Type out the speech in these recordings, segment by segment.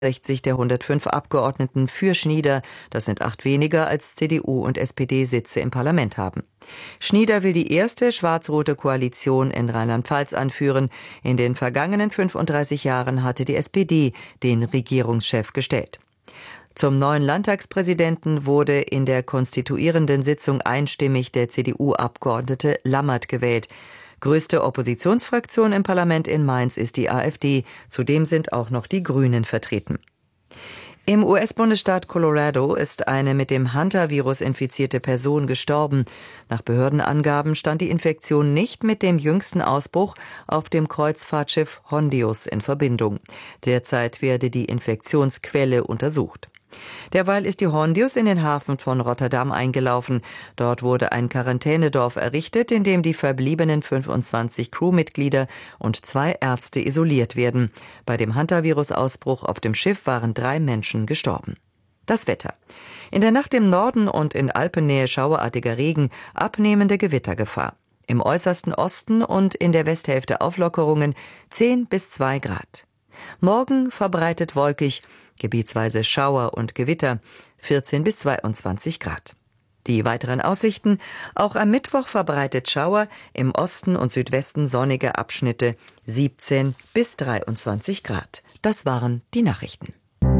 60 der 105 Abgeordneten für Schnieder, das sind 8 weniger als CDU und SPD Sitze im Parlament haben. Schnieder will die erste schwarz-rote Koalition in Rheinland-Pfalz anführen. In den vergangenen 35 Jahren hatte die SPD den Regierungschef gestellt. Zum neuen Landtagspräsidenten wurde in der konstituierenden Sitzung einstimmig der CDU-Abgeordnete Lammert gewählt. Größte Oppositionsfraktion im Parlament in Mainz ist die AfD. Zudem sind auch noch die Grünen vertreten. Im US-Bundesstaat Colorado ist eine mit dem Hunter-Virus infizierte Person gestorben. Nach Behördenangaben stand die Infektion nicht mit dem jüngsten Ausbruch auf dem Kreuzfahrtschiff Hondius in Verbindung. Derzeit werde die Infektionsquelle untersucht. Derweil ist die Hondius in den Hafen von Rotterdam eingelaufen. Dort wurde ein Quarantänedorf errichtet, in dem die verbliebenen 25 Crewmitglieder und 2 Ärzte isoliert werden. Bei dem Hantavirus-Ausbruch auf dem Schiff waren 3 Menschen gestorben. Das Wetter. In der Nacht im Norden und in Alpennähe schauerartiger Regen, abnehmende Gewittergefahr. Im äußersten Osten und in der Westhälfte Auflockerungen 10 bis 2 Grad. Morgen verbreitet wolkig, gebietsweise Schauer und Gewitter, 14 bis 22 Grad. Die weiteren Aussichten: Auch am Mittwoch verbreitet Schauer, im Osten und Südwesten sonnige Abschnitte, 17 bis 23 Grad. Das waren die Nachrichten.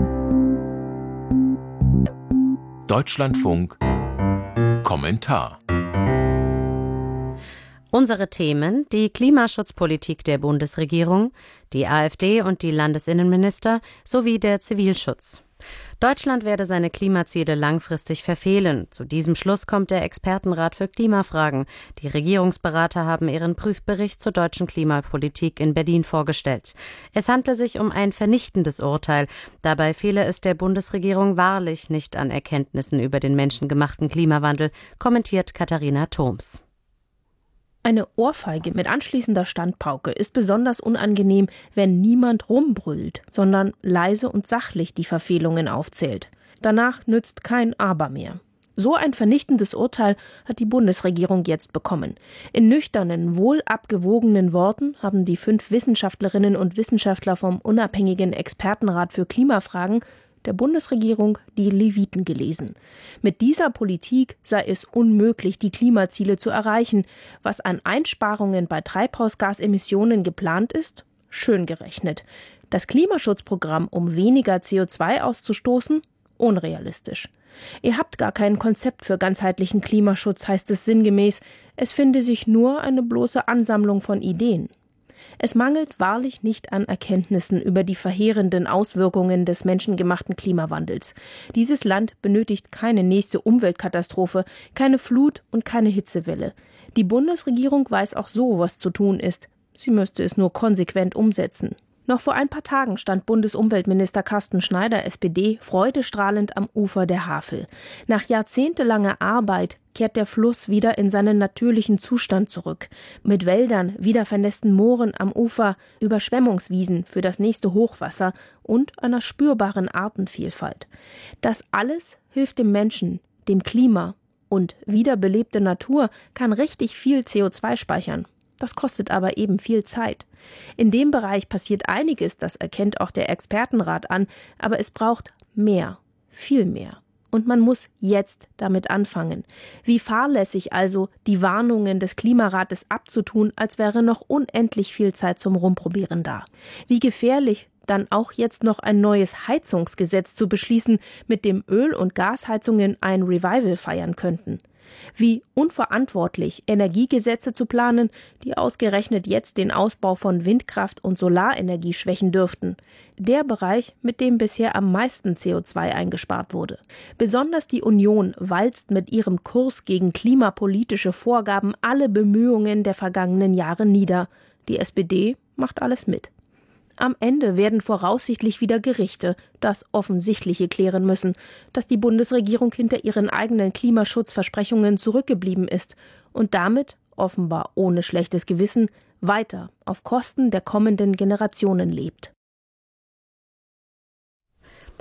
Deutschlandfunk Kommentar. Unsere Themen: die Klimaschutzpolitik der Bundesregierung, die AfD und die Landesinnenminister sowie der Zivilschutz. Deutschland werde seine Klimaziele langfristig verfehlen. Zu diesem Schluss kommt der Expertenrat für Klimafragen. Die Regierungsberater haben ihren Prüfbericht zur deutschen Klimapolitik in Berlin vorgestellt. Es handle sich um ein vernichtendes Urteil. Dabei fehle es der Bundesregierung wahrlich nicht an Erkenntnissen über den menschengemachten Klimawandel, kommentiert Katharina Thoms. Eine Ohrfeige mit anschließender Standpauke ist besonders unangenehm, wenn niemand rumbrüllt, sondern leise und sachlich die Verfehlungen aufzählt. Danach nützt kein Aber mehr. So ein vernichtendes Urteil hat die Bundesregierung jetzt bekommen. In nüchternen, wohl abgewogenen Worten haben die 5 Wissenschaftlerinnen und Wissenschaftler vom unabhängigen Expertenrat für Klimafragen der Bundesregierung die Leviten gelesen. Mit dieser Politik sei es unmöglich, die Klimaziele zu erreichen. Was an Einsparungen bei Treibhausgasemissionen geplant ist? Schön gerechnet. Das Klimaschutzprogramm, um weniger CO2 auszustoßen? Unrealistisch. Ihr habt gar kein Konzept für ganzheitlichen Klimaschutz, heißt es sinngemäß. Es finde sich nur eine bloße Ansammlung von Ideen. Es mangelt wahrlich nicht an Erkenntnissen über die verheerenden Auswirkungen des menschengemachten Klimawandels. Dieses Land benötigt keine nächste Umweltkatastrophe, keine Flut und keine Hitzewelle. Die Bundesregierung weiß auch so, was zu tun ist. Sie müsste es nur konsequent umsetzen. Noch vor ein paar Tagen stand Bundesumweltminister Carsten Schneider, SPD, freudestrahlend am Ufer der Havel. Nach jahrzehntelanger Arbeit kehrt der Fluss wieder in seinen natürlichen Zustand zurück. Mit Wäldern, wiedervernässten Mooren am Ufer, Überschwemmungswiesen für das nächste Hochwasser und einer spürbaren Artenvielfalt. Das alles hilft dem Menschen, dem Klima, und wiederbelebte Natur kann richtig viel CO2 speichern. Das kostet aber eben viel Zeit. In dem Bereich passiert einiges, das erkennt auch der Expertenrat an, aber es braucht mehr, viel mehr. Und man muss jetzt damit anfangen. Wie fahrlässig also, die Warnungen des Klimarates abzutun, als wäre noch unendlich viel Zeit zum Rumprobieren da. Wie gefährlich, dann auch jetzt noch ein neues Heizungsgesetz zu beschließen, mit dem Öl- und Gasheizungen ein Revival feiern könnten. Wie unverantwortlich, Energiegesetze zu planen, die ausgerechnet jetzt den Ausbau von Windkraft und Solarenergie schwächen dürften. Der Bereich, mit dem bisher am meisten CO2 eingespart wurde. Besonders die Union walzt mit ihrem Kurs gegen klimapolitische Vorgaben alle Bemühungen der vergangenen Jahre nieder. Die SPD macht alles mit. Am Ende werden voraussichtlich wieder Gerichte das Offensichtliche klären müssen, dass die Bundesregierung hinter ihren eigenen Klimaschutzversprechungen zurückgeblieben ist und damit, offenbar ohne schlechtes Gewissen, weiter auf Kosten der kommenden Generationen lebt.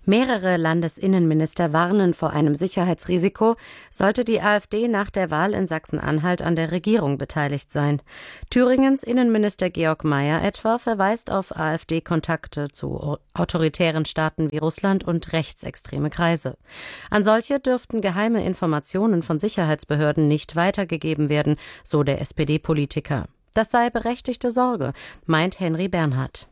Mehrere Landesinnenminister warnen vor einem Sicherheitsrisiko, sollte die AfD nach der Wahl in Sachsen-Anhalt an der Regierung beteiligt sein. Thüringens Innenminister Georg Mayer etwa verweist auf AfD-Kontakte zu autoritären Staaten wie Russland und rechtsextreme Kreise. An solche dürften geheime Informationen von Sicherheitsbehörden nicht weitergegeben werden, so der SPD-Politiker. Das sei berechtigte Sorge, meint Henry Bernhard.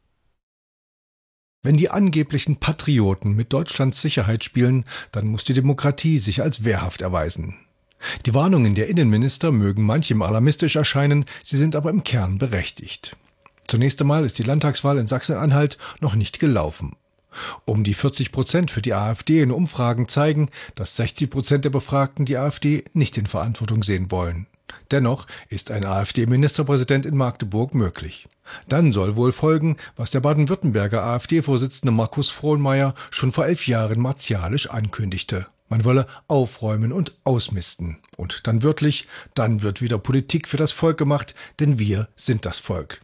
Wenn die angeblichen Patrioten mit Deutschlands Sicherheit spielen, dann muss die Demokratie sich als wehrhaft erweisen. Die Warnungen der Innenminister mögen manchem alarmistisch erscheinen, sie sind aber im Kern berechtigt. Zunächst einmal ist die Landtagswahl in Sachsen-Anhalt noch nicht gelaufen. Um die 40% für die AfD in Umfragen zeigen, dass 60% der Befragten die AfD nicht in Verantwortung sehen wollen. Dennoch ist ein AfD-Ministerpräsident in Magdeburg möglich. Dann soll wohl folgen, was der Baden-Württemberger AfD-Vorsitzende Markus Frohnmayer schon vor 11 Jahren martialisch ankündigte. Man wolle aufräumen und ausmisten. Und dann wörtlich, dann wird wieder Politik für das Volk gemacht, denn wir sind das Volk.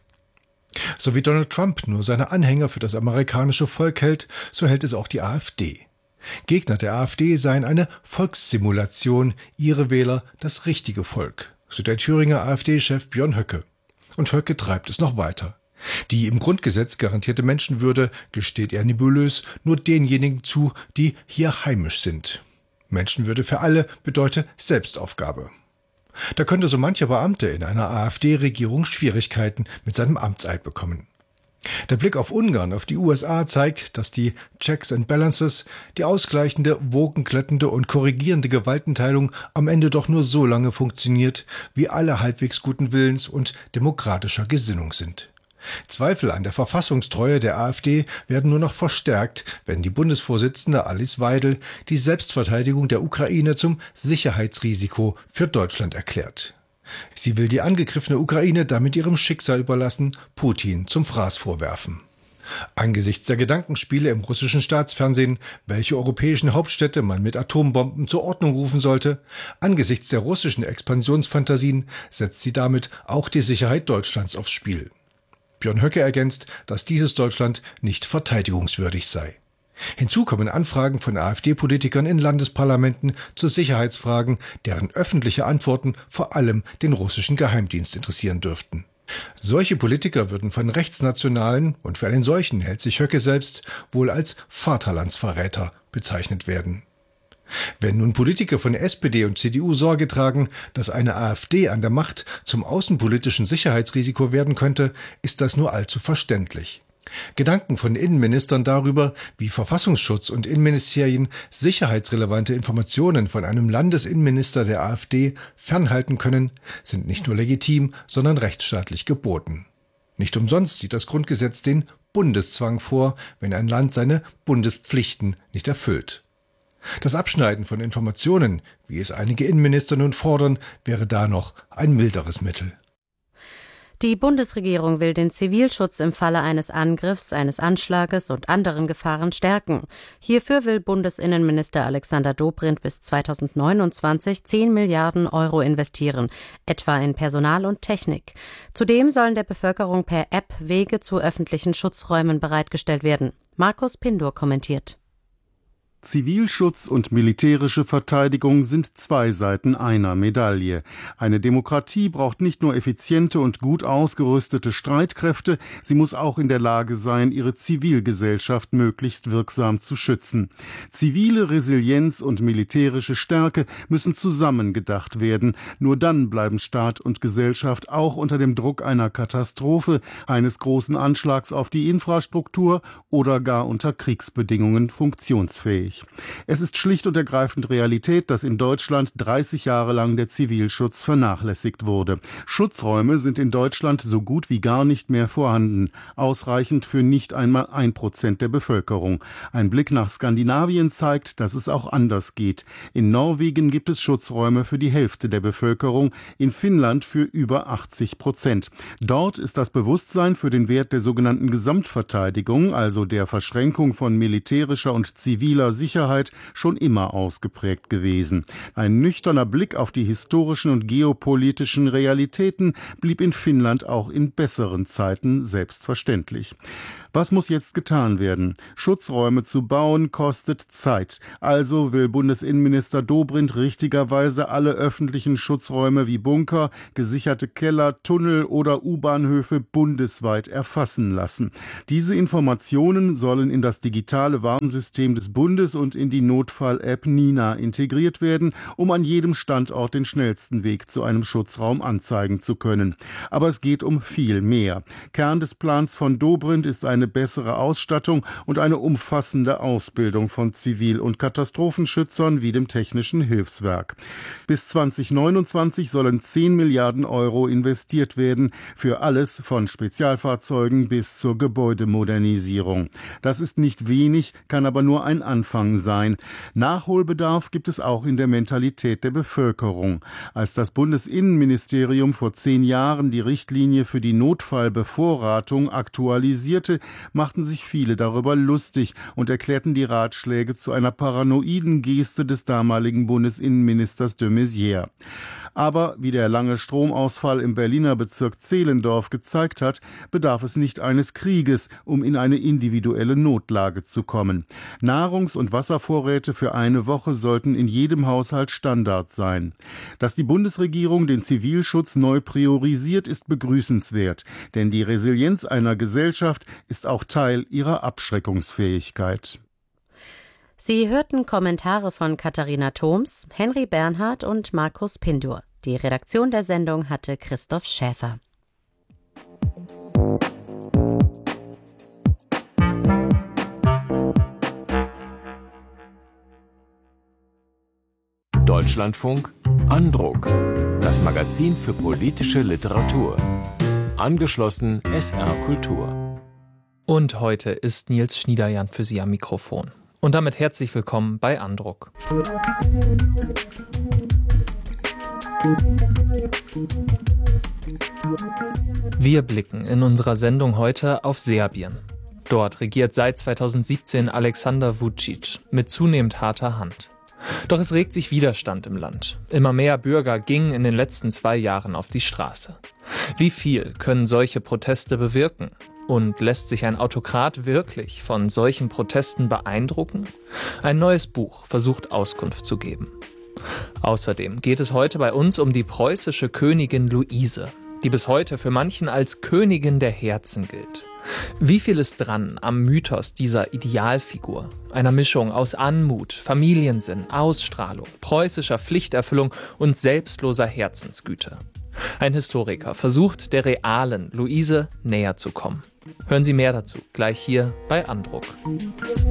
So wie Donald Trump nur seine Anhänger für das amerikanische Volk hält, so hält es auch die AfD. Gegner der AfD seien eine Volkssimulation, ihre Wähler das richtige Volk, so der Thüringer AfD-Chef Björn Höcke. Und Höcke treibt es noch weiter. Die im Grundgesetz garantierte Menschenwürde gesteht er nebulös nur denjenigen zu, die hier heimisch sind. Menschenwürde für alle bedeutet Selbstaufgabe. Da könnte so mancher Beamte in einer AfD-Regierung Schwierigkeiten mit seinem Amtseid bekommen. Der Blick auf Ungarn, auf die USA zeigt, dass die Checks and Balances, die ausgleichende, wogenglättende und korrigierende Gewaltenteilung am Ende doch nur so lange funktioniert, wie alle halbwegs guten Willens und demokratischer Gesinnung sind. Zweifel an der Verfassungstreue der AfD werden nur noch verstärkt, wenn die Bundesvorsitzende Alice Weidel die Selbstverteidigung der Ukraine zum Sicherheitsrisiko für Deutschland erklärt. Sie will die angegriffene Ukraine damit ihrem Schicksal überlassen, Putin zum Fraß vorwerfen. Angesichts der Gedankenspiele im russischen Staatsfernsehen, welche europäischen Hauptstädte man mit Atombomben zur Ordnung rufen sollte, angesichts der russischen Expansionsfantasien setzt sie damit auch die Sicherheit Deutschlands aufs Spiel. Björn Höcke ergänzt, dass dieses Deutschland nicht verteidigungswürdig sei. Hinzu kommen Anfragen von AfD-Politikern in Landesparlamenten zu Sicherheitsfragen, deren öffentliche Antworten vor allem den russischen Geheimdienst interessieren dürften. Solche Politiker würden von Rechtsnationalen, und für einen solchen hält sich Höcke selbst, wohl als Vaterlandsverräter bezeichnet werden. Wenn nun Politiker von SPD und CDU Sorge tragen, dass eine AfD an der Macht zum außenpolitischen Sicherheitsrisiko werden könnte, ist das nur allzu verständlich. Gedanken von Innenministern darüber, wie Verfassungsschutz und Innenministerien sicherheitsrelevante Informationen von einem Landesinnenminister der AfD fernhalten können, sind nicht nur legitim, sondern rechtsstaatlich geboten. Nicht umsonst sieht das Grundgesetz den Bundeszwang vor, wenn ein Land seine Bundespflichten nicht erfüllt. Das Abschneiden von Informationen, wie es einige Innenminister nun fordern, wäre da noch ein milderes Mittel. Die Bundesregierung will den Zivilschutz im Falle eines Angriffs, eines Anschlages und anderen Gefahren stärken. Hierfür will Bundesinnenminister Alexander Dobrindt bis 2029 10 Milliarden Euro investieren, etwa in Personal und Technik. Zudem sollen der Bevölkerung per App Wege zu öffentlichen Schutzräumen bereitgestellt werden. Markus Pindur kommentiert. Zivilschutz und militärische Verteidigung sind zwei Seiten einer Medaille. Eine Demokratie braucht nicht nur effiziente und gut ausgerüstete Streitkräfte, sie muss auch in der Lage sein, ihre Zivilgesellschaft möglichst wirksam zu schützen. Zivile Resilienz und militärische Stärke müssen zusammengedacht werden. Nur dann bleiben Staat und Gesellschaft auch unter dem Druck einer Katastrophe, eines großen Anschlags auf die Infrastruktur oder gar unter Kriegsbedingungen funktionsfähig. Es ist schlicht und ergreifend Realität, dass in Deutschland 30 Jahre lang der Zivilschutz vernachlässigt wurde. Schutzräume sind in Deutschland so gut wie gar nicht mehr vorhanden, ausreichend für nicht einmal 1% der Bevölkerung. Ein Blick nach Skandinavien zeigt, dass es auch anders geht. In Norwegen gibt es Schutzräume für die Hälfte der Bevölkerung, in Finnland für über 80%. Dort ist das Bewusstsein für den Wert der sogenannten Gesamtverteidigung, also der Verschränkung von militärischer und ziviler Sicherheit, schon immer ausgeprägt gewesen. Ein nüchterner Blick auf die historischen und geopolitischen Realitäten blieb in Finnland auch in besseren Zeiten selbstverständlich. Was muss jetzt getan werden? Schutzräume zu bauen kostet Zeit. Also will Bundesinnenminister Dobrindt richtigerweise alle öffentlichen Schutzräume wie Bunker, gesicherte Keller, Tunnel oder U-Bahnhöfe bundesweit erfassen lassen. Diese Informationen sollen in das digitale Warnsystem des Bundes und in die Notfall-App Nina integriert werden, um an jedem Standort den schnellsten Weg zu einem Schutzraum anzeigen zu können. Aber es geht um viel mehr. Kern des Plans von Dobrindt ist eine bessere Ausstattung und eine umfassende Ausbildung von Zivil- und Katastrophenschützern wie dem Technischen Hilfswerk. Bis 2029 sollen 10 Milliarden Euro investiert werden, für alles von Spezialfahrzeugen bis zur Gebäudemodernisierung. Das ist nicht wenig, kann aber nur ein Anfang sein. Nachholbedarf gibt es auch in der Mentalität der Bevölkerung. Als das Bundesinnenministerium vor 10 Jahren die Richtlinie für die Notfallbevorratung aktualisierte, machten sich viele darüber lustig und erklärten die Ratschläge zu einer paranoiden Geste des damaligen Bundesinnenministers de Maizière. Aber, wie der lange Stromausfall im Berliner Bezirk Zehlendorf gezeigt hat, bedarf es nicht eines Krieges, um in eine individuelle Notlage zu kommen. Nahrungs- und Wasservorräte für eine Woche sollten in jedem Haushalt Standard sein. Dass die Bundesregierung den Zivilschutz neu priorisiert, ist begrüßenswert, denn die Resilienz einer Gesellschaft ist auch Teil ihrer Abschreckungsfähigkeit. Sie hörten Kommentare von Katharina Thoms, Henry Bernhard und Markus Pindur. Die Redaktion der Sendung hatte Christoph Schäfer. Deutschlandfunk Andruck. Das Magazin für politische Literatur. Angeschlossen SR Kultur. Und heute ist Nils Schniederjan für Sie am Mikrofon. Und damit herzlich willkommen bei Andruck. Wir blicken in unserer Sendung heute auf Serbien. Dort regiert seit 2017 Aleksandar Vučić mit zunehmend harter Hand. Doch es regt sich Widerstand im Land. Immer mehr Bürger gingen in den letzten 2 Jahren auf die Straße. Wie viel können solche Proteste bewirken? Und lässt sich ein Autokrat wirklich von solchen Protesten beeindrucken? Ein neues Buch versucht Auskunft zu geben. Außerdem geht es heute bei uns um die preußische Königin Luise, die bis heute für manchen als Königin der Herzen gilt. Wie viel ist dran am Mythos dieser Idealfigur? Einer Mischung aus Anmut, Familiensinn, Ausstrahlung, preußischer Pflichterfüllung und selbstloser Herzensgüte. Ein Historiker versucht, der realen Luise näher zu kommen. Hören Sie mehr dazu gleich hier bei Andruck.